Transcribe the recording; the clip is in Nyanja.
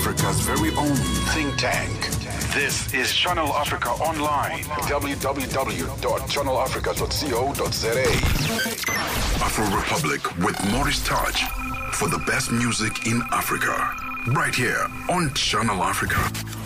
Africa's very own think tank. This is Channel Africa Online. www.channelafrica.co.za. Afro Republic with Maurice Touch for the best music in Africa. Right here on Channel Africa.